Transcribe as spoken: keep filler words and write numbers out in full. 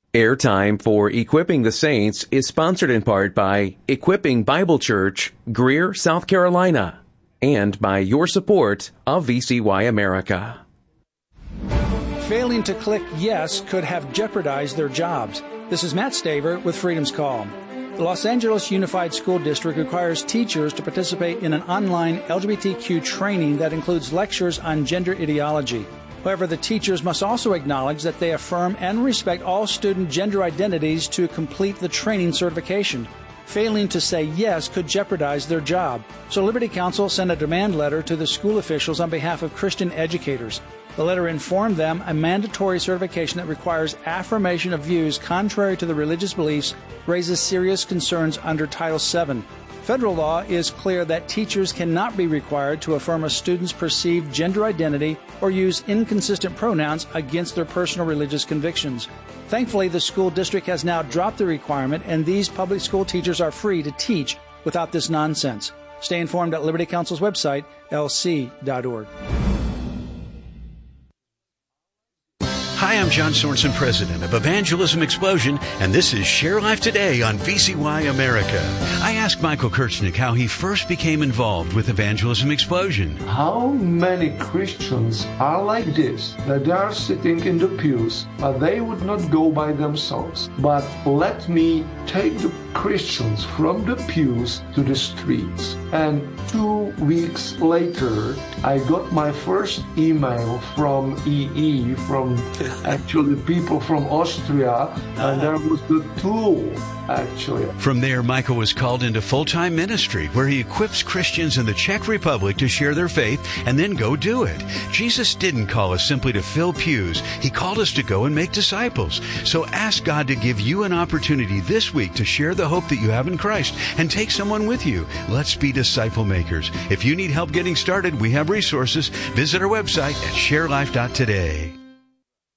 Airtime for Equipping the Saints is sponsored in part by Equipping Bible Church, Greer, South Carolina, and by your support of V C Y America. Failing to click yes could have jeopardized their jobs. This is Matt Staver with Freedom's Call. The Los Angeles Unified School District requires teachers to participate in an online L G B T Q training that includes lectures on gender ideology. However, the teachers must also acknowledge that they affirm and respect all student gender identities to complete the training certification. Failing to say yes could jeopardize their job. So Liberty Counsel sent a demand letter to the school officials on behalf of Christian educators. The letter informed them a mandatory certification that requires affirmation of views contrary to the religious beliefs raises serious concerns under Title seven. Federal law is clear that teachers cannot be required to affirm a student's perceived gender identity or use inconsistent pronouns against their personal religious convictions. Thankfully, the school district has now dropped the requirement, and these public school teachers are free to teach without this nonsense. Stay informed at Liberty Counsel's website, L C dot org. Hi, I'm John Sorensen, president of Evangelism Explosion, and this is Share Life Today on V C Y America. I asked Michael Kirchnick how he first became involved with Evangelism Explosion. How many Christians are like this, that they are sitting in the pews, but they would not go by themselves. But let me take the Christians from the pews to the streets. And two weeks later, I got my first email from E E, from actually people from Austria, and there was the tool, actually. From there, Michael was called into full-time ministry, where he equips Christians in the Czech Republic to share their faith and then go do it. Jesus didn't call us simply to fill pews. He called us to go and make disciples. So ask God to give you an opportunity this week to share the hope that you have in Christ and take someone with you. Let's be disciple makers. If you need help getting started, we have resources. Visit our website at share life dot today.